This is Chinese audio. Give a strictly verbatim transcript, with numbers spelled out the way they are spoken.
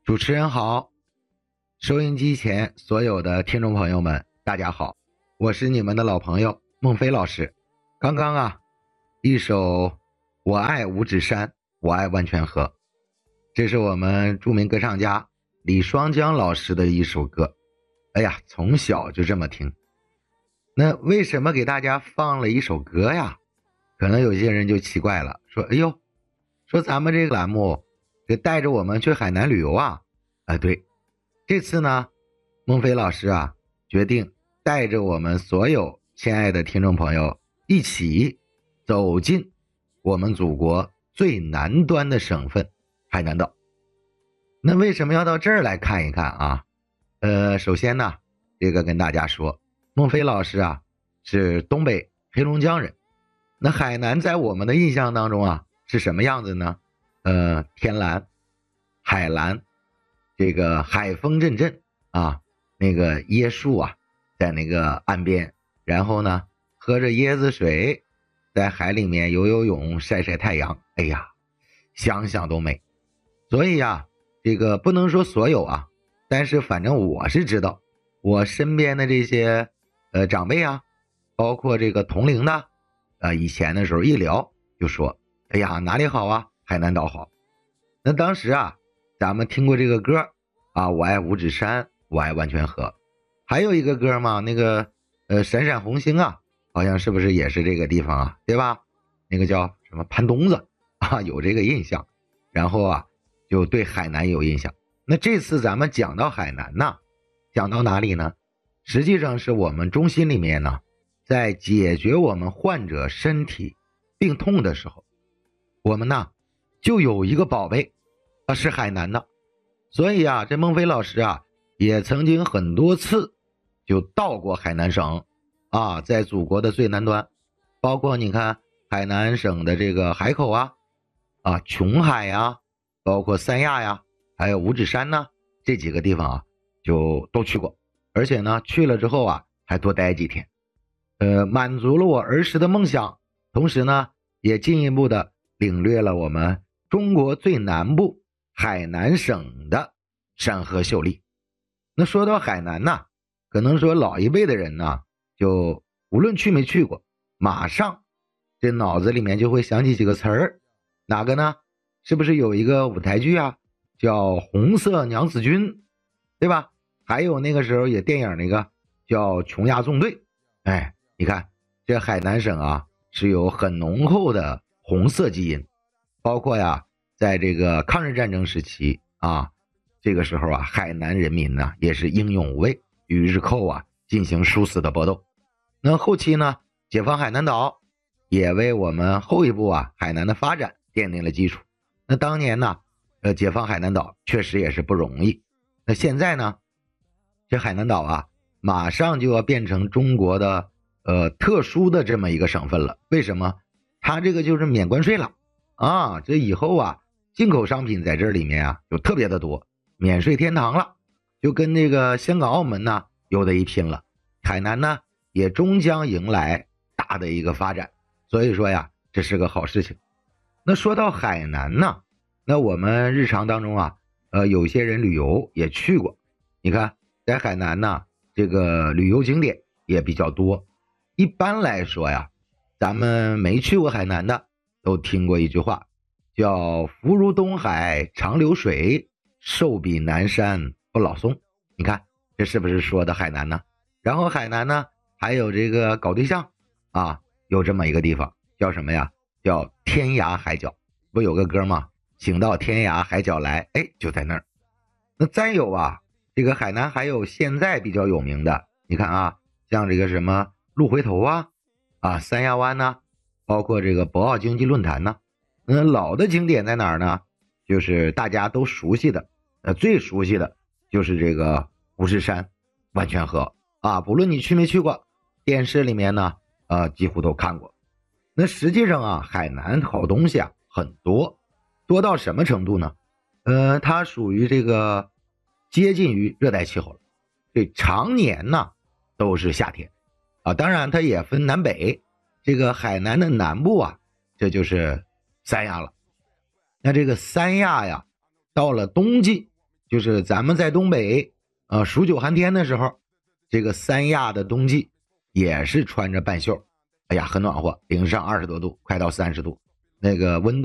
主持人好，收音机前所有的听众朋友们，大家好，我是你们的老朋友孟非老师。刚刚啊，一首《我爱五指山，我爱万泉河》，这是我们著名歌唱家李双江老师的一首歌。哎呀，从小就这么听。那为什么给大家放了一首歌呀？可能有些人就奇怪了，说：“哎呦，说咱们这个栏目这带着我们去海南旅游啊？”啊，对，这次呢，孟非老师啊，决定带着我们所有亲爱的听众朋友一起走进我们祖国最南端的省份海南岛。那为什么要到这儿来看一看啊？呃，首先呢，这个跟大家说，孟非老师啊是东北黑龙江人。那海南在我们的印象当中啊是什么样子呢？呃，天蓝、海蓝，这个海风阵阵啊，那个椰树啊在那个岸边，然后呢喝着椰子水，在海里面游游泳晒晒太阳，哎呀，想想都美。所以啊，这个不能说所有啊，但是反正我是知道，我身边的这些呃长辈啊，包括这个同龄的呃以前的时候一聊就说，哎呀，哪里好啊，海南岛好。那当时啊咱们听过这个歌啊，我爱五指山，我爱万泉河。还有一个歌嘛，那个呃闪闪红星啊，好像是不是也是这个地方啊，对吧？那个叫什么潘东子啊，有这个印象。然后啊就对海南有印象。那这次咱们讲到海南呢，讲到哪里呢？实际上是我们中心里面呢，在解决我们患者身体病痛的时候，我们呢就有一个宝贝啊，是海南的。所以啊，这孟非老师啊也曾经很多次就到过海南省啊，在祖国的最南端，包括你看海南省的这个海口啊啊琼海呀，包括三亚呀，还有五指山呢，这几个地方啊就都去过。而且呢去了之后啊还多待几天，呃满足了我儿时的梦想，同时呢也进一步的领略了我们中国最南部海南省的山河秀丽。那说到海南呢，可能说老一辈的人呢，就无论去没去过，马上这脑子里面就会想起几个词儿。哪个呢？是不是有一个舞台剧啊叫红色娘子军，对吧？还有那个时候也电影那个叫琼崖纵队。哎，你看这海南省啊是有很浓厚的红色基因，包括呀在这个抗日战争时期啊，这个时候啊海南人民呢也是英勇无畏，与日寇啊进行殊死的搏斗。那后期呢解放海南岛也为我们后一步啊海南的发展奠定了基础。那当年呢呃解放海南岛确实也是不容易。那现在呢这海南岛啊马上就要变成中国的呃特殊的这么一个省份了。为什么？它这个就是免关税了啊，这以后啊进口商品在这里面啊就特别的多，免税天堂了，就跟那个香港澳门呢有的一拼了。海南呢也终将迎来大的一个发展，所以说呀这是个好事情。那说到海南呢，那我们日常当中啊呃有些人旅游也去过，你看在海南呢这个旅游景点也比较多。一般来说呀，咱们没去过海南的都听过一句话，叫福如东海长流水，寿比南山不老松。你看这是不是说的海南呢？然后海南呢还有这个搞对象啊，有这么一个地方叫什么呀？叫天涯海角。不有个歌吗？请到天涯海角来，哎，就在那儿。那再有啊，这个海南还有现在比较有名的，你看啊，像这个什么鹿回头啊啊三亚湾呢，包括这个博鳌经济论坛呢。嗯，老的景点在哪儿呢？就是大家都熟悉的呃最熟悉的就是这个五指山、万泉河啊，不论你去没去过，电视里面呢呃几乎都看过。那实际上啊海南好东西啊很多，多到什么程度呢？呃它属于这个接近于热带气候了，这常年呢都是夏天啊，当然它也分南北。这个海南的南部啊这就是三亚了。那这个三亚呀到了冬季就是咱们在东北呃数九寒天的时候，这个三亚的冬季也是穿着半袖，哎呀很暖和，零上二十多度，快到三十度，那个温度